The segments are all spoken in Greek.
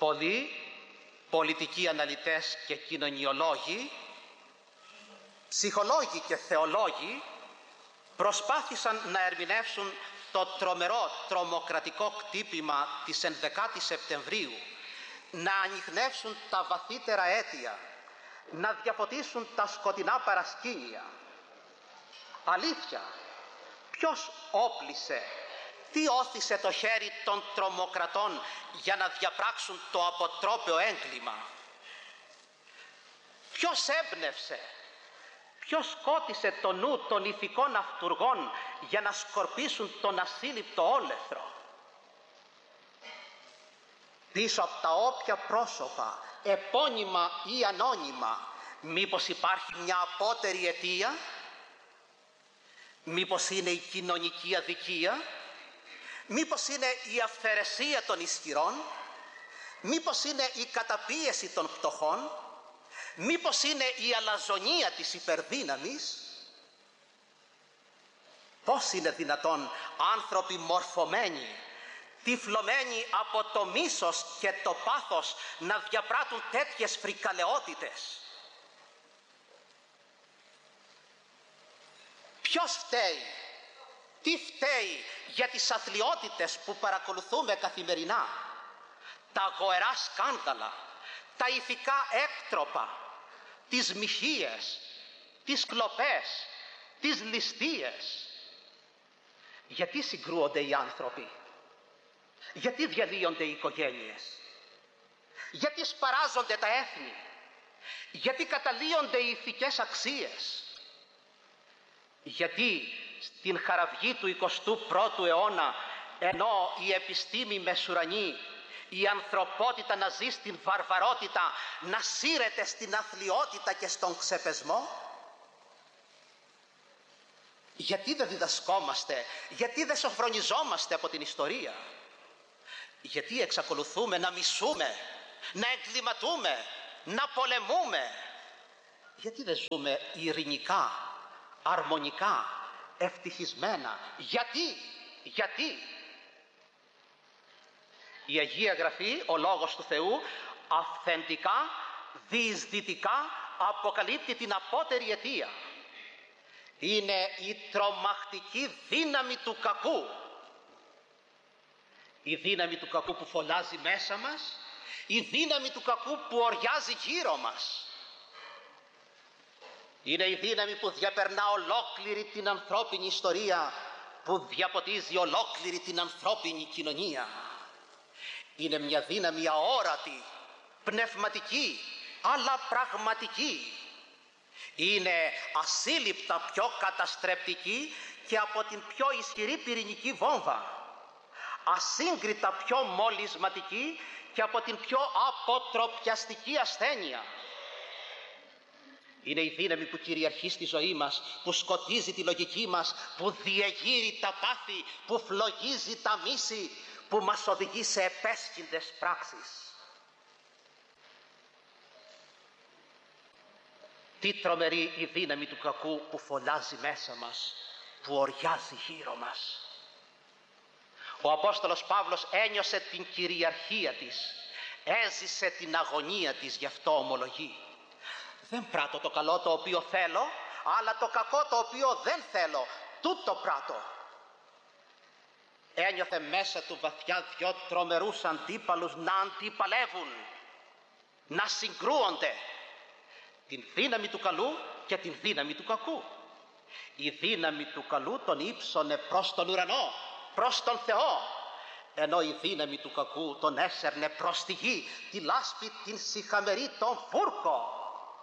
Πολλοί πολιτικοί αναλυτές και κοινωνιολόγοι, ψυχολόγοι και θεολόγοι προσπάθησαν να ερμηνεύσουν το τρομερό τρομοκρατικό κτύπημα της 11ης Σεπτεμβρίου, να ανιχνεύσουν τα βαθύτερα αίτια, να διαφωτίσουν τα σκοτεινά παρασκήνια. Αλήθεια, ποιος όπλησε, τι όθησε το χέρι των τρομοκρατών για να διαπράξουν το αποτρόπαιο έγκλημα? Ποιος έμπνευσε, ποιος σκότισε το νου των ηθικών αυτουργών για να σκορπίσουν τον ασύλληπτο όλεθρο? Πίσω από τα όποια πρόσωπα, επώνυμα ή ανώνυμα, μήπως υπάρχει μια απότερη αιτία? Μήπως είναι η κοινωνική αδικία? Μήπως είναι η αυθαιρεσία των ισχυρών? Μήπως είναι η καταπίεση των πτωχών? Μήπως είναι η αλαζονία της υπερδύναμης? Πώς είναι δυνατόν άνθρωποι μορφωμένοι, τυφλωμένοι από το μίσος και το πάθος να διαπράττουν τέτοιες φρικαλαιότητες? Ποιος φταίει, τι φταίει για τις αθλιότητες που παρακολουθούμε καθημερινά, τα γοερά σκάνδαλα, τα ηθικά έκτροπα, τις μοιχείες, τις κλοπές, τις ληστείες? Γιατί συγκρούονται οι άνθρωποι? Γιατί διαλύονται οι οικογένειες? Γιατί σπαράζονται τα έθνη? Γιατί καταλύονται οι ηθικές αξίες? Γιατί στην χαραυγή του 21ου αιώνα, ενώ η επιστήμη μεσουρανεί, η ανθρωπότητα να ζει στην βαρβαρότητα, να σύρεται στην αθλιότητα και στον ξεπεσμό? Γιατί δεν διδασκόμαστε, γιατί δεν σοφρονιζόμαστε από την ιστορία? Γιατί εξακολουθούμε να μισούμε, να εγκληματούμε, να πολεμούμε? Γιατί δεν ζούμε ειρηνικά, αρμονικά, ευτυχισμένα? Γιατί? Η Αγία Γραφή, ο Λόγος του Θεού, αυθεντικά, διεισδυτικά αποκαλύπτει την απότερη αιτία. Είναι η τρομακτική δύναμη του κακού. Η δύναμη του κακού που φωλάζει μέσα μας, η δύναμη του κακού που οριάζει γύρω μας. Είναι η δύναμη που διαπερνά ολόκληρη την ανθρώπινη ιστορία, που διαποτίζει ολόκληρη την ανθρώπινη κοινωνία. Είναι μια δύναμη αόρατη, πνευματική, αλλά πραγματική. Είναι ασύλληπτα πιο καταστρεπτική και από την πιο ισχυρή πυρηνική βόμβα. Ασύγκριτα πιο μολυσματική και από την πιο αποτροπιαστική ασθένεια. Είναι η δύναμη που κυριαρχεί στη ζωή μας, που σκοτίζει τη λογική μας, που διεγείρει τα πάθη, που φλογίζει τα μίση, που μας οδηγεί σε επέσχυντες πράξεις. Τι τρομερή η δύναμη του κακού που φωλάζει μέσα μας, που οριάζει γύρω μας. Ο Απόστολος Παύλος ένιωσε την κυριαρχία της, έζησε την αγωνία της, γι' αυτό ομολογεί: δεν πράττω το καλό το οποίο θέλω, αλλά το κακό το οποίο δεν θέλω, τούτο πράττω. Ένιωθε μέσα του βαθιά δυο τρομερούς αντίπαλους να αντιπαλεύουν, να συγκρούονται, την δύναμη του καλού και την δύναμη του κακού. Η δύναμη του καλού τον ύψωνε προς τον ουρανό, προς τον Θεό, ενώ η δύναμη του κακού τον έσερνε προς τη γη, τη λάσπη την σιχαμερή, τον φούρκο.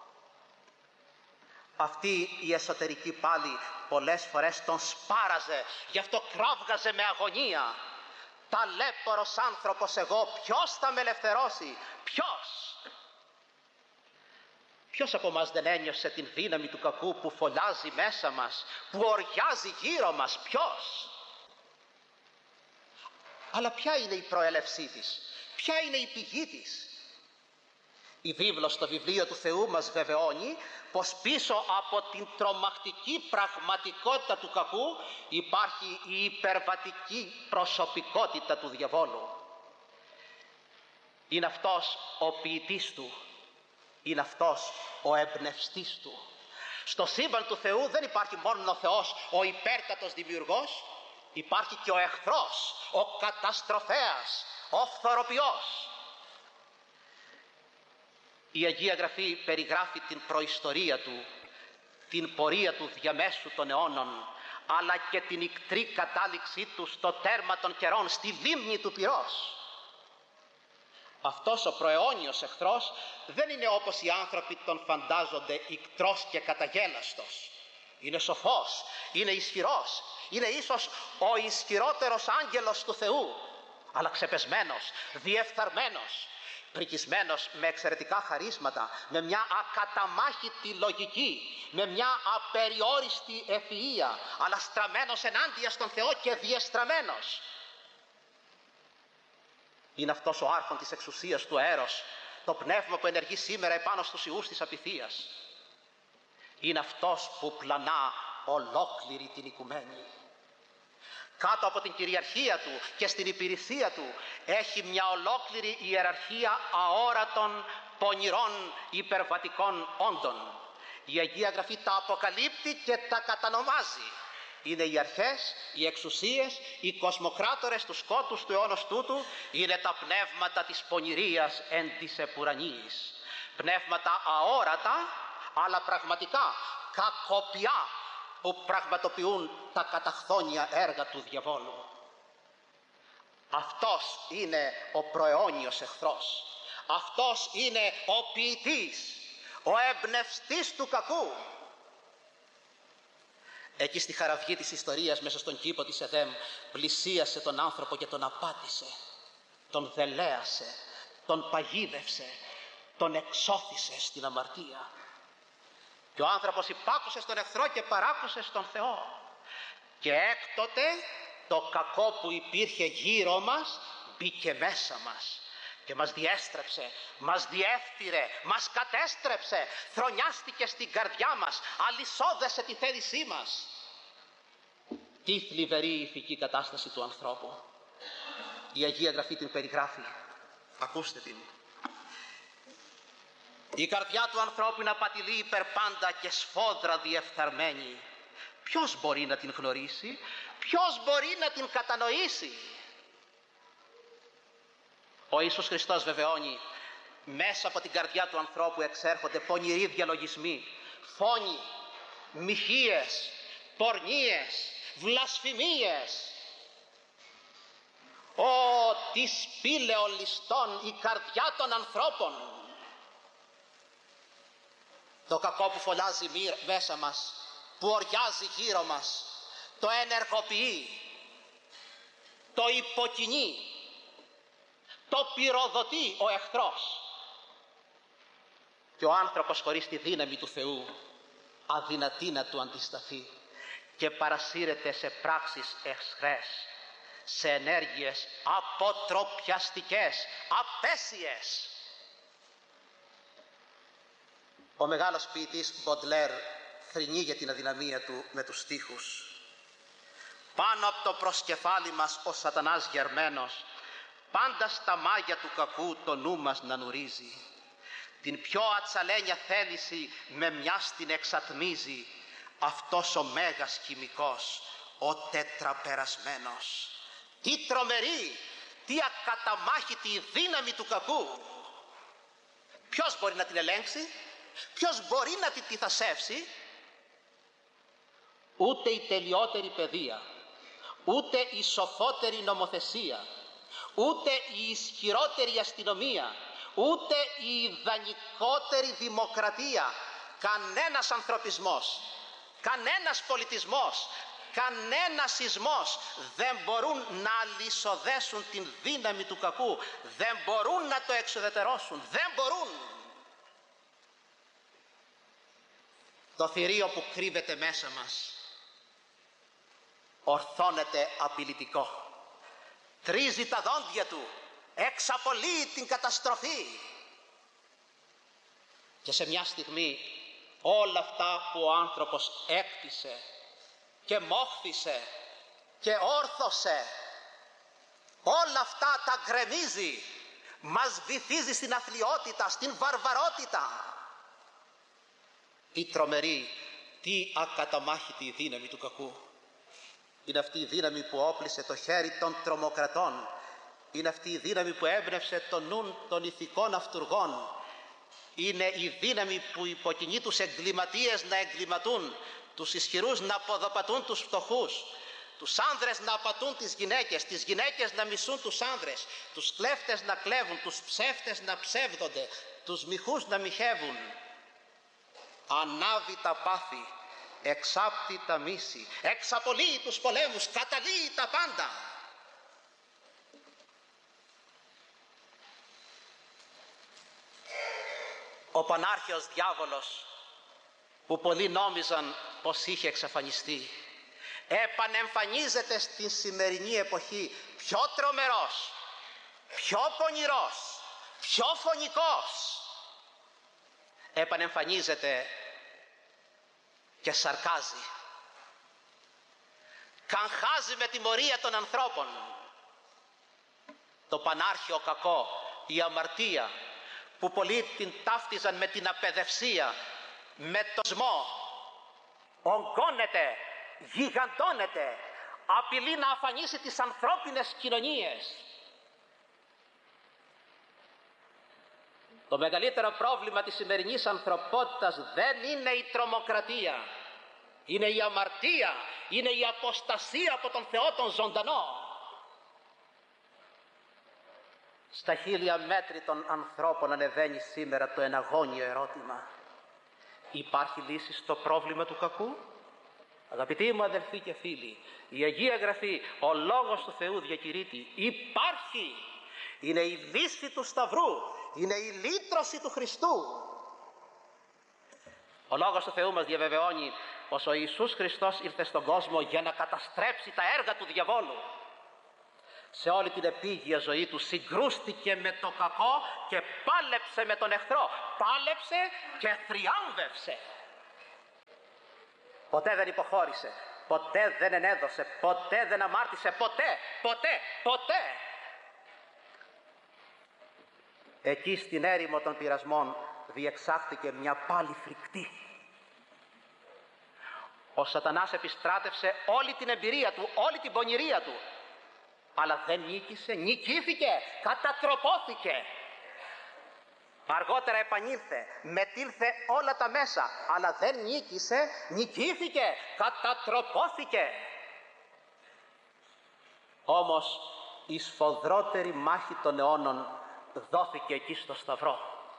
Αυτή η εσωτερική πάλι πολλές φορές τον σπάραζε, γι' αυτό κράβγαζε με αγωνία. Ταλέπορος άνθρωπος εγώ, ποιος θα με ελευθερώσει? Ποιος από μας δεν ένιωσε την δύναμη του κακού που φωλάζει μέσα μας, που οριάζει γύρω μας? Ποιος? Αλλά ποια είναι η προέλευσή της? Ποια είναι η πηγή της? Η βίβλος στο βιβλίο του Θεού μας βεβαιώνει πως πίσω από την τρομακτική πραγματικότητα του κακού υπάρχει η υπερβατική προσωπικότητα του διαβόλου. Είναι αυτός ο ποιητής του, είναι αυτός ο εμπνευστής του. Στο σύμπαν του Θεού δεν υπάρχει μόνο ο Θεός, ο υπέρτατος δημιουργός, υπάρχει και ο εχθρός, ο καταστροφέας, ο φθοροποιός. Η Αγία Γραφή περιγράφει την προϊστορία του, την πορεία του διαμέσου των αιώνων, αλλά και την ικτρή κατάληξή του στο τέρμα των καιρών, στη λίμνη του πυρός. Αυτός ο προαιώνιος εχθρός δεν είναι όπως οι άνθρωποι τον φαντάζονται, ικτρός και καταγέλαστος. Είναι σοφός, είναι ισχυρός, είναι ίσως ο ισχυρότερος άγγελος του Θεού, αλλά ξεπεσμένος, διεφθαρμένος, πρικισμένος με εξαιρετικά χαρίσματα, με μια ακαταμάχητη λογική, με μια απεριόριστη ευφυΐα, αλλά στραμμένος ενάντια στον Θεό και διεστραμμένος. Είναι αυτός ο άρχον της εξουσίας του αέρος, το πνεύμα που ενεργεί σήμερα επάνω στους ιούς της απειθίας. Είναι αυτός που πλανά ολόκληρη την οικουμένη. Κάτω από την κυριαρχία του και στην υπηρεσία του έχει μια ολόκληρη ιεραρχία αόρατων, πονηρών, υπερβατικών όντων. Η Αγία Γραφή τα αποκαλύπτει και τα κατανομάζει. Είναι οι αρχές, οι εξουσίες, οι κοσμοκράτορες του σκότους του αιώνος τούτου, είναι τα πνεύματα της πονηρίας εν της επουρανίης. Πνεύματα αόρατα, αλλά πραγματικά κακοπιά, που πραγματοποιούν τα καταχθόνια έργα του διαβόλου. Αυτός είναι ο προαιώνιος εχθρός. Αυτός είναι ο ποιητής, ο εμπνευστής του κακού. Εκεί στη χαραυγή της ιστορίας, μέσα στον κήπο της Εδέμ, πλησίασε τον άνθρωπο και τον απάτησε, τον δελέασε, τον παγίδευσε, τον εξώθησε στην αμαρτία. Και ο άνθρωπος υπάκουσε στον εχθρό και παράκουσε στον Θεό. Και έκτοτε το κακό που υπήρχε γύρω μας μπήκε μέσα μας και μας διέστρεψε, μας διέφθυρε, μας κατέστρεψε, θρονιάστηκε στην καρδιά μας, αλυσόδεσε τη θέλησή μας. Τι θλιβερή ηθική κατάσταση του ανθρώπου. Η Αγία Γραφή την περιγράφει. Ακούστε την. Η καρδιά του ανθρώπου είναι απατηλή υπερπάντα και σφόδρα διεφθαρμένη. Ποιος μπορεί να την γνωρίσει, ποιος μπορεί να την κατανοήσει? Ο Ιησούς Χριστός βεβαιώνει, μέσα από την καρδιά του ανθρώπου εξέρχονται πονηροί διαλογισμοί, φόνοι, μοιχείες, πορνίες, βλασφημίες. Ω, τι σπήλαιο ληστών η καρδιά των ανθρώπων! Το κακό που φωλάζει μέσα μας, που οριάζει γύρω μας, το ενεργοποιεί, το υποκινεί, το πυροδοτεί ο εχθρός. Και ο άνθρωπος χωρίς τη δύναμη του Θεού αδυνατεί να του αντισταθεί και παρασύρεται σε πράξεις εχθρές, σε ενέργειες αποτροπιαστικές, απέσιες. Ο μεγάλος ποιητής Μποντλέρ θρηνεί για την αδυναμία του με τους στίχους. Πάνω από το προσκεφάλι μας ο σατανάς γερμένος, πάντα στα μάγια του κακού το νου μας να νουρίζει. Την πιο ατσαλένια θέληση με μιας την εξατμίζει, αυτός ο μέγας χημικός, ο τετραπερασμένος. Τι τρομερή, τι ακαταμάχητη δύναμη του κακού! Ποιος μπορεί να την ελέγξει? Ποιος μπορεί να την τυθασεύσει? Ούτε η τελειότερη παιδεία, ούτε η σοφότερη νομοθεσία, ούτε η ισχυρότερη αστυνομία, ούτε η ιδανικότερη δημοκρατία, κανένας ανθρωπισμός, κανένας πολιτισμός, κανένας σεισμός δεν μπορούν να αλυσοδέσουν την δύναμη του κακού, δεν μπορούν να το εξουδετερώσουν, δεν μπορούν. Το θηρίο που κρύβεται μέσα μας ορθώνεται απειλητικό, τρίζει τα δόντια του, εξαπολύει την καταστροφή. Και σε μια στιγμή όλα αυτά που ο άνθρωπος έκτισε και μόχθησε και όρθωσε, όλα αυτά τα γκρεμίζει, μας βυθίζει στην αθλιότητα, στην βαρβαρότητα. Τι τρομερή, τι ακαταμάχητη δύναμη του κακού. Είναι αυτή η δύναμη που όπλησε το χέρι των τρομοκρατών. Είναι αυτή η δύναμη που έμπνευσε το νου των ηθικών αυτουργών. Είναι η δύναμη που υποκινεί τους εγκληματίες να εγκληματούν, τους ισχυρούς να ποδοπατούν τους φτωχούς, τους άνδρες να απατούν τις γυναίκες να μισούν τους άνδρες, τους κλέφτες να κλέβουν, τους ψεύτες να ψεύδονται, τους μοιχούς να μοιχεύουν. Ανάβει τα πάθη, εξάπτει τα μίση, εξαπολύει τους πολέμους, καταλύει τα πάντα. Ο πανάρχαιος διάβολος, που πολλοί νόμιζαν πως είχε εξαφανιστεί, επανεμφανίζεται στην σημερινή εποχή πιο τρομερός, πιο πονηρός, πιο φωνικός. Επανεμφανίζεται και σαρκάζει, καγχάζει με τιμωρία των ανθρώπων. Το πανάρχαιο κακό, η αμαρτία, που πολλοί την ταύτιζαν με την απαιδευσία, με το σμό, ογκώνεται, γιγαντώνεται, απειλεί να αφανίσει τις ανθρώπινες κοινωνίες. Το μεγαλύτερο πρόβλημα της σημερινής ανθρωπότητας δεν είναι η τρομοκρατία, είναι η αμαρτία, είναι η αποστασία από τον Θεό τον ζωντανό. Στα χίλια μέτρη των ανθρώπων ανεβαίνει σήμερα το εναγώνιο ερώτημα: υπάρχει λύση στο πρόβλημα του κακού? Αγαπητοί μου αδελφοί και φίλοι, η Αγία Γραφή, ο Λόγος του Θεού διακηρύττει: υπάρχει! Είναι η λύση του Σταυρού, είναι η λύτρωση του Χριστού. Ο Λόγος του Θεού μας διαβεβαιώνει πως ο Ιησούς Χριστός ήρθε στον κόσμο για να καταστρέψει τα έργα του διαβόλου. Σε όλη την επίγεια ζωή του συγκρούστηκε με το κακό και πάλεψε με τον εχθρό. Πάλεψε και θριάμβευσε. Ποτέ δεν υποχώρησε, ποτέ δεν ενέδωσε, ποτέ δεν αμάρτησε, ποτέ. Εκεί στην έρημο των πειρασμών διεξάχθηκε μια πάλι φρικτή. Ο σατανάς επιστράτευσε όλη την εμπειρία του, όλη την πονηρία του. Αλλά δεν νίκησε, νικήθηκε, κατατροπώθηκε. Αργότερα επανήλθε, μετήλθε όλα τα μέσα, αλλά δεν νίκησε, νικήθηκε, κατατροπώθηκε. Όμως η σφοδρότερη μάχη των αιώνων δόθηκε εκεί στο Σταυρό.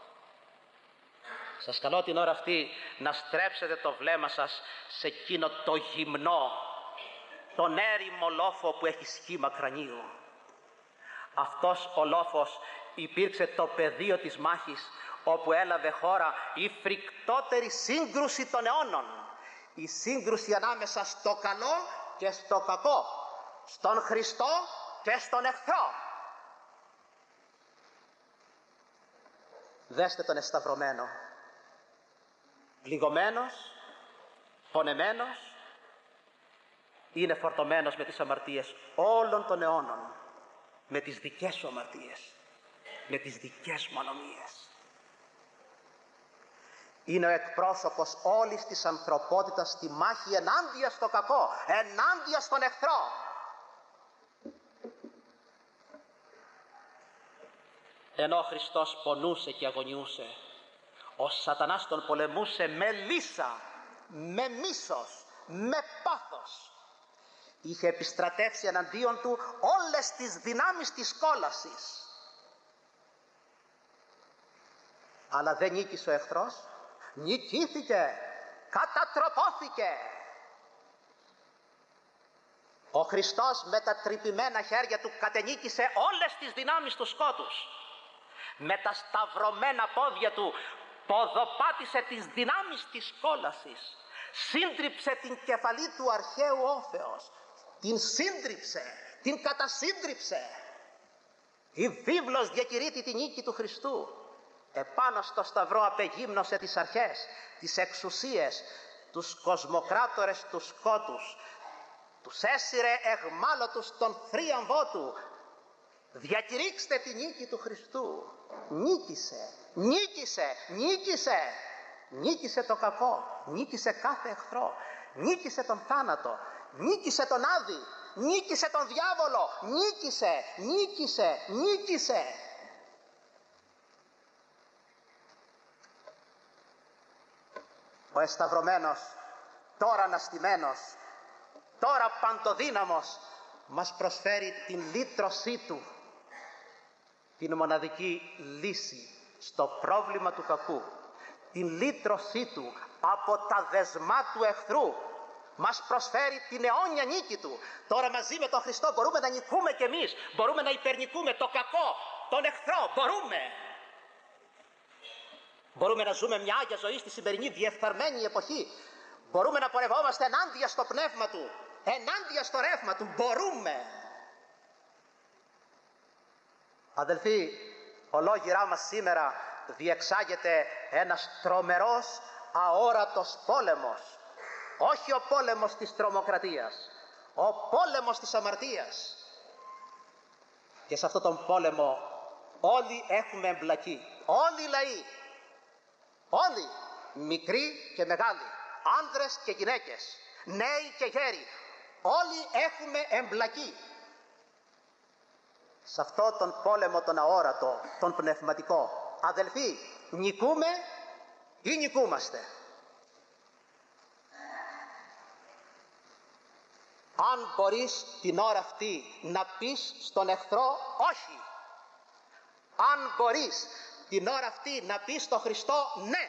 Σας καλώ την ώρα αυτή να στρέψετε το βλέμμα σας σε εκείνο το γυμνό, τον έρημο λόφο που έχει σχήμα κρανίου. Αυτός ο λόφος υπήρξε το πεδίο της μάχης όπου έλαβε χώρα η φρικτότερη σύγκρουση των αιώνων. Η σύγκρουση ανάμεσα στο καλό και στο κακό, στον Χριστό και στον εχθρό. Δέστε τον εσταυρωμένο, πληγωμένος, πονεμένος, είναι φορτωμένος με τις αμαρτίες όλων των αιώνων, με τις δικές σου αμαρτίες, με τις δικές μου ανομίες. Είναι ο εκπρόσωπος όλης της ανθρωπότητας στη μάχη ενάντια στο κακό, ενάντια στον εχθρό. Ενώ ο Χριστός πονούσε και αγωνιούσε, ο σατανάς τον πολεμούσε με λύσα, με μίσος, με πάθος. Είχε επιστρατεύσει εναντίον του όλες τις δυνάμεις της κόλασης. Αλλά δεν νίκησε ο εχθρός, νικήθηκε, κατατροπώθηκε. Ο Χριστός με τα τρυπημένα χέρια του κατενίκησε όλες τις δυνάμεις του σκότους. Με τα σταυρωμένα πόδια του ποδοπάτησε τις δυνάμεις της κόλασης. Σύντριψε την κεφαλή του αρχαίου όφεως. Την σύντριψε, την κατασύντριψε. Η βίβλος διακηρύττει τη νίκη του Χριστού. Επάνω στο σταυρό απεγύμνωσε τις αρχές, τις εξουσίες, τους κοσμοκράτορες του σκότους. Τους έσυρε εχμάλωτους τον θρίαμβό του. Διακηρύξτε τη νίκη του Χριστού. Νίκησε, νίκησε, νίκησε. Νίκησε το κακό, νίκησε κάθε εχθρό, νίκησε τον θάνατο, νίκησε τον Άδη, νίκησε τον διάβολο, νίκησε, νίκησε, νίκησε. Ο εσταυρωμένος, τώρα αναστημένος, τώρα παντοδύναμος, μας προσφέρει την λύτρωσή του, την μοναδική λύση στο πρόβλημα του κακού, την λύτρωσή του από τα δεσμά του εχθρού. Μας προσφέρει την αιώνια νίκη του. Τώρα μαζί με τον Χριστό μπορούμε να νικούμε κι εμείς, μπορούμε να υπερνικούμε το κακό, τον εχθρό, μπορούμε να ζούμε μια άγια ζωή στη σημερινή διεφθαρμένη εποχή, μπορούμε να πορευόμαστε ενάντια στο πνεύμα του, ενάντια στο ρεύμα του, μπορούμε. Αδελφοί, ολόγυρά μας σήμερα διεξάγεται ένας τρομερός αόρατος πόλεμος. Όχι ο πόλεμος της τρομοκρατίας, ο πόλεμος της αμαρτίας. Και σε αυτόν τον πόλεμο όλοι έχουμε εμπλακεί, όλοι οι λαοί, όλοι, μικροί και μεγάλοι, άνδρες και γυναίκες, νέοι και γέροι, όλοι έχουμε εμπλακεί σε αυτόν τον πόλεμο τον αόρατο, τον πνευματικό. Αδελφοί, νικούμε ή νικούμαστε? Αν μπορείς την ώρα αυτή να πεις στον εχθρό όχι, αν μπορείς την ώρα αυτή να πεις στον Χριστό ναι,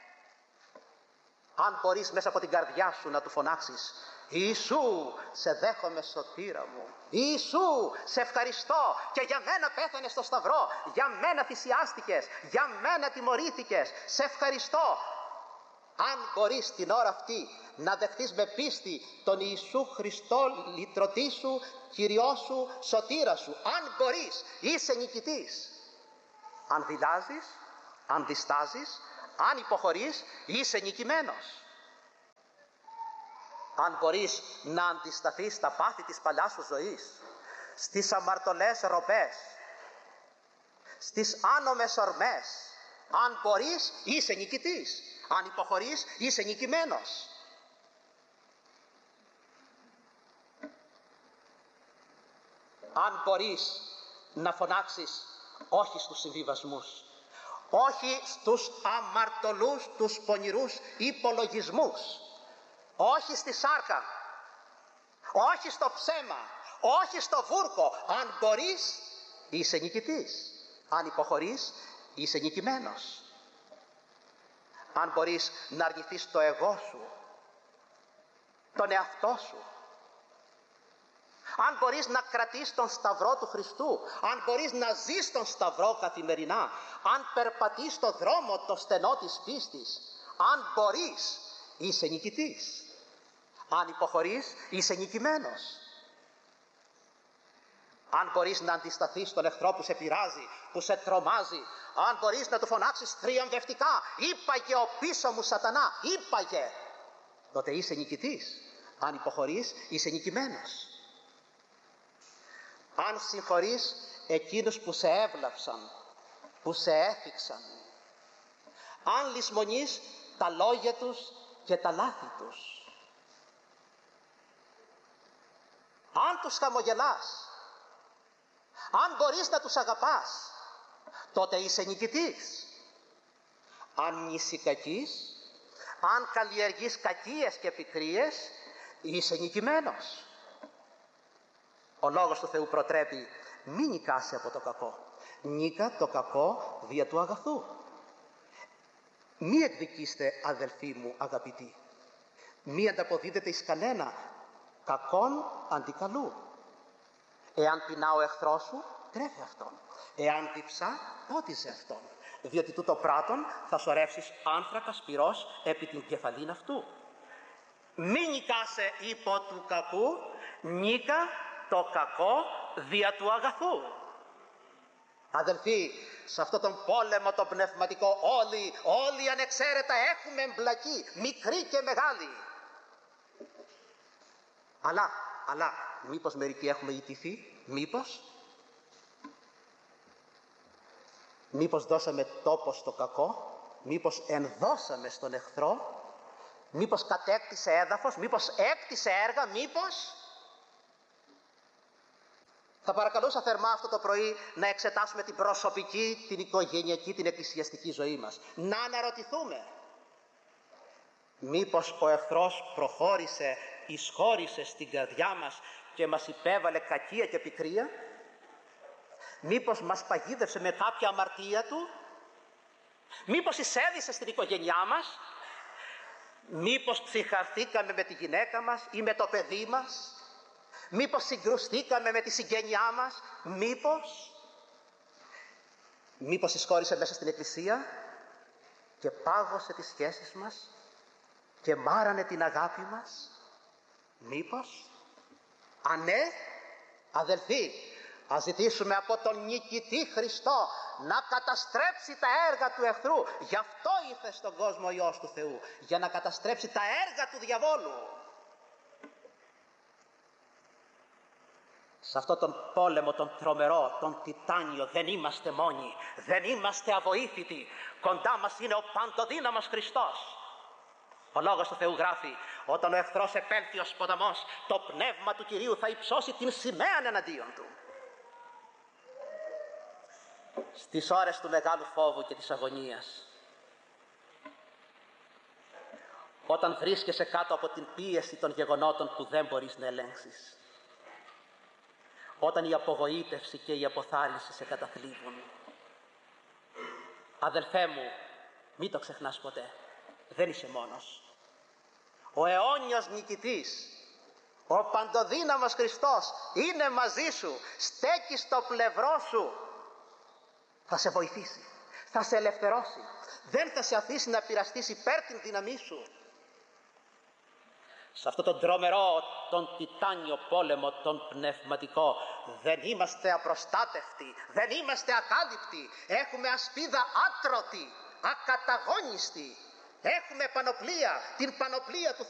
αν μπορείς μέσα από την καρδιά σου να του φωνάξεις Ιησού, σε δέχομαι σωτήρα μου, Ιησού, σε ευχαριστώ και για μένα πέθανες στο σταυρό, για μένα θυσιάστηκες, για μένα τιμωρήθηκες, σε ευχαριστώ. Αν μπορείς την ώρα αυτή να δεχτείς με πίστη τον Ιησού Χριστό λυτρωτή σου, Κυριό σου, σωτήρα σου, αν μπορείς, είσαι νικητής. Αν δηλάζεις, αν διστάζεις, αν υποχωρείς, είσαι νικημένος. Αν μπορείς να αντισταθείς στα πάθη της παλιάς σου ζωής, στις αμαρτωλές ροπές, στις άνομες ορμές, αν μπορείς, είσαι νικητής. Αν υποχωρείς, είσαι νικημένος. Αν μπορείς να φωνάξεις όχι στους συμβιβασμούς, όχι στους αμαρτωλούς, τους πονηρούς υπολογισμούς, όχι στη σάρκα, όχι στο ψέμα, όχι στο βούρκο, αν μπορείς, είσαι νικητής. Αν υποχωρείς, είσαι νικημένος. Αν μπορείς να αρνηθείς το εγώ σου, τον εαυτό σου, αν μπορείς να κρατείς τον σταυρό του Χριστού, αν μπορείς να ζεις τον σταυρό καθημερινά, αν περπατείς το δρόμο το στενό της πίστης, αν μπορείς, είσαι νικητής. Αν υποχωρείς, είσαι νικημένος. Αν μπορείς να αντισταθείς στον εχθρό που σε πειράζει, που σε τρομάζει, αν μπορείς να του φωνάξεις θριαμβευτικά «Είπαγε ο πίσω μου σατανά, είπαγε», τότε είσαι νικητής. Αν υποχωρείς, είσαι νικημένος. Αν συγχωρείς εκείνους που σε έβλαψαν, που σε έφυξαν, αν λησμονείς τα λόγια τους και τα λάθη τους, αν τους χαμογελάς, αν μπορείς να τους αγαπάς, τότε είσαι νικητής. Αν νησικακείς, αν καλλιεργείς κακίες και πικρίες, είσαι νικημένος. Ο λόγος του Θεού προτρέπει μη νικάσαι από το κακό, νίκα το κακό δια του αγαθού. Μη εκδικήστε, αδελφοί μου αγαπητοί, μη ανταποδίδετε εις κανένα κακόν αντικαλού. Εάν πεινά ο εχθρός σου, τρέφε αυτόν. Εάν διψά, πότιζε αυτόν. Διότι τούτο πράτον θα σωρεύσεις άνθρακα σπυρός επί την κεφαλήν αυτού. Μη νικάσαι υπό του κακού, νίκα το κακό δια του αγαθού. Αδελφοί, σε αυτόν τον πόλεμο το πνευματικό όλοι ανεξαίρετα έχουμε εμπλακεί, μικροί και μεγάλοι. Αλλά, μήπως μερικοί έχουμε ιτηθεί, μήπως? Μήπως δώσαμε τόπο στο κακό, μήπως ενδώσαμε στον εχθρό, μήπως κατέκτησε έδαφος, μήπως έκτισε έργα, μήπως... Θα παρακαλούσα θερμά αυτό το πρωί να εξετάσουμε την προσωπική, την οικογενειακή, την εκκλησιαστική ζωή μας. Να αναρωτηθούμε. Μήπως ο εχθρός προχώρησε, εισχώρησε στην καρδιά μας και μας υπέβαλε κακία και πικρία? Μήπως μας παγίδευσε με κάποια αμαρτία του? Μήπως εισέδισε στην οικογένειά μας? Μήπως ψυχαρθήκαμε με τη γυναίκα μας ή με το παιδί μας? Μήπως συγκρουστήκαμε με τη συγγένειά μας? Μήπως εισχώρησε μέσα στην εκκλησία και πάγωσε τις σχέσεις μας και μάρανε την αγάπη μας? Μήπως? Αν ναι, αδελφοί, ας ζητήσουμε από τον νικητή Χριστό να καταστρέψει τα έργα του εχθρού. Γι' αυτό ήρθε στον κόσμο ο Υιός του Θεού, για να καταστρέψει τα έργα του διαβόλου. Σε αυτόν τον πόλεμο, τον τρομερό, τον τιτάνιο, δεν είμαστε μόνοι, δεν είμαστε αβοήθητοι. Κοντά μας είναι ο παντοδύναμος Χριστός. Ο Λόγος του Θεού γράφει: όταν ο εχθρός επέλθει ως ποταμός, το πνεύμα του Κυρίου θα υψώσει την σημαία εναντίον του. Στις ώρες του μεγάλου φόβου και της αγωνίας, όταν βρίσκεσαι κάτω από την πίεση των γεγονότων που δεν μπορείς να ελέγξεις, όταν η απογοήτευση και η αποθάρρυνση σε καταθλίβουν, αδελφέ μου, μην το ξεχνάς ποτέ, δεν είσαι μόνος. Ο αιώνιος νικητής, ο παντοδύναμος Χριστός είναι μαζί σου, στέκει στο πλευρό σου. Θα σε βοηθήσει, θα σε ελευθερώσει, δεν θα σε αφήσει να πειραστείς υπέρ την δύναμή σου. Σε αυτό τον τρομερό, τον τιτάνιο πόλεμο, τον πνευματικό, δεν είμαστε απροστάτευτοι, δεν είμαστε ακάλυπτοι, έχουμε ασπίδα άτρωτη, ακαταγόνιστη, έχουμε πανοπλία, την πανοπλία του